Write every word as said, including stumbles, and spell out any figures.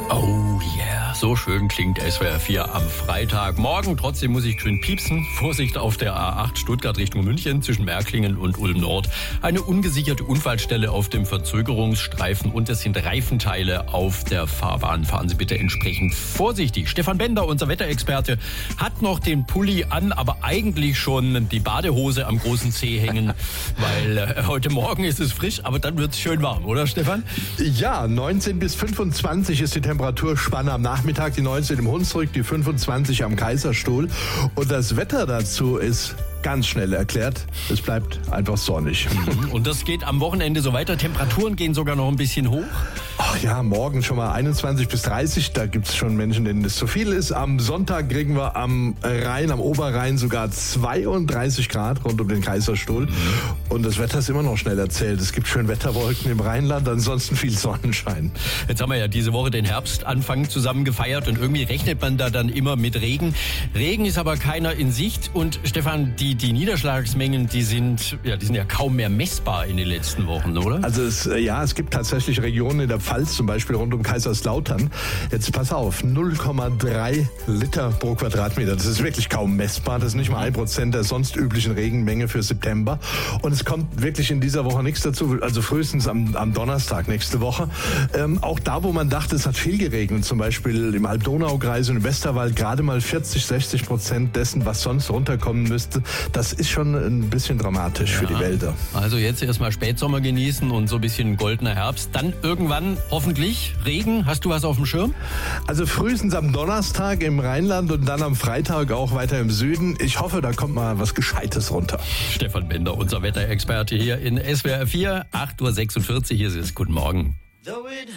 Oh yeah, so schön klingt S W R vier am Freitagmorgen. Trotzdem muss ich grün piepsen. Vorsicht auf der A acht Stuttgart Richtung München zwischen Märklingen und Ulm Nord. Eine ungesicherte Unfallstelle auf dem Verzögerungsstreifen und es sind Reifenteile auf der Fahrbahn. Fahren Sie bitte entsprechend vorsichtig. Stefan Bender, unser Wetterexperte, hat noch den Pulli an, aber eigentlich schon die Badehose am großen Zeh hängen, weil äh, heute Morgen ist es frisch, aber dann wird es schön warm, oder Stefan? Ja, neunzehn bis fünfundzwanzig ist die Temperaturspanne am Nachmittag, die neunzehn im Hunsrück, die fünfundzwanzig am Kaiserstuhl. Und das Wetter dazu ist ganz schnell erklärt. Es bleibt einfach sonnig. Und das geht am Wochenende so weiter. Temperaturen gehen sogar noch ein bisschen hoch. Ach ja, morgen schon mal einundzwanzig bis dreißig. Da gibt es schon Menschen, denen das zu viel ist. Am Sonntag kriegen wir am Rhein, am Oberrhein sogar zweiunddreißig Grad rund um den Kaiserstuhl. Mhm. Und das Wetter ist immer noch schnell erzählt. Es gibt schön Wetterwolken im Rheinland, ansonsten viel Sonnenschein. Jetzt haben wir ja diese Woche den Herbstanfang zusammen gefeiert und irgendwie rechnet man da dann immer mit Regen. Regen ist aber keiner in Sicht. Und Stefan, die, die Niederschlagsmengen, die sind, ja, die sind ja kaum mehr messbar in den letzten Wochen, oder? Also es, ja, es gibt tatsächlich Regionen in der Pfalz, zum Beispiel rund um Kaiserslautern. Jetzt pass auf, null Komma drei Liter pro Quadratmeter. Das ist wirklich kaum messbar. Das ist nicht mal ein Prozent der sonst üblichen Regenmenge für September. Und es kommt wirklich in dieser Woche nichts dazu, also frühestens am, am Donnerstag nächste Woche. Ähm, auch da, wo man dachte, es hat viel geregnet, zum Beispiel im Alb-Donau-Kreis und im Westerwald, gerade mal vierzig, sechzig Prozent dessen, was sonst runterkommen müsste. Das ist schon ein bisschen dramatisch ja. für die Wälder. Also jetzt erstmal Spätsommer genießen und so ein bisschen goldener Herbst. Dann irgendwann hoffentlich Regen. Hast du was auf dem Schirm? Also frühestens am Donnerstag im Rheinland und dann am Freitag auch weiter im Süden. Ich hoffe, da kommt mal was Gescheites runter. Stefan Bender, unser Wetterexperte hier in S W R vier, acht Uhr sechsundvierzig. Hier ist es. Guten Morgen.